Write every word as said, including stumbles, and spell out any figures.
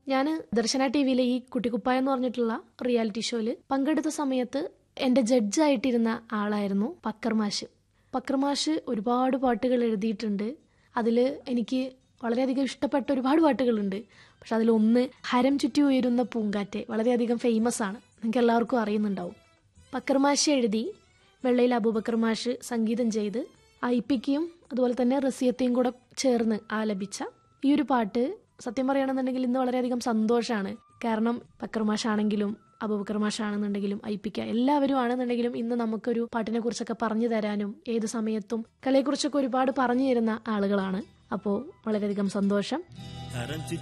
ഞാൻ ദർശന ടി വിയിലെ ഈ കുട്ടിക്കുപ്പായ എന്ന് പറഞ്ഞിട്ടുള്ള റിയാലിറ്റി ഷോയിൽ പങ്കെടുത്ത സമയത്ത് എൻ്റെ ജഡ്ജായിട്ടിരുന്ന ആളായിരുന്നു പക്കർ മാഷ്. പക്കർ മാഷ് ഒരുപാട് പാട്ടുകൾ എഴുതിയിട്ടുണ്ട്. അതിൽ എനിക്ക് വളരെയധികം ഇഷ്ടപ്പെട്ട ഒരുപാട് പാട്ടുകളുണ്ട്. പക്ഷെ അതിലൊന്ന് ഹരം ചുറ്റി ഉയരുന്ന പൂങ്കാറ്റ് വളരെയധികം ഫേമസ് ആണ്, നിങ്ങൾക്ക് എല്ലാവർക്കും അറിയുന്നുണ്ടാവും. പക്കർ മാഷ് എഴുതി, വെള്ളയിൽ അബൂബക്കർ മാഷ് സംഗീതം ചെയ്ത്, ഐപ്പിക്കയും അതുപോലെ തന്നെ റസിയത്തെയും കൂടെ ചേർന്ന് ആലപിച്ച ഈ ഒരു പാട്ട് സത്യം പറയുകയാണെന്നുണ്ടെങ്കിൽ ഇന്ന് വളരെയധികം സന്തോഷമാണ്. കാരണം പക്കർ മാഷാണെങ്കിലും അബൂബക്കർ മാഷാണെന്നുണ്ടെങ്കിലും ഐപ്പിക്ക എല്ലാവരും ആണെന്നുണ്ടെങ്കിലും ഇന്ന് നമുക്കൊരു പാട്ടിനെ കുറിച്ചൊക്കെ പറഞ്ഞു തരാനും ഏത് സമയത്തും കലയെക്കുറിച്ചൊക്കെ ഒരുപാട് പറഞ്ഞു തരുന്ന ആളുകളാണ്. അപ്പോൾ വളരെയധികം സന്തോഷം.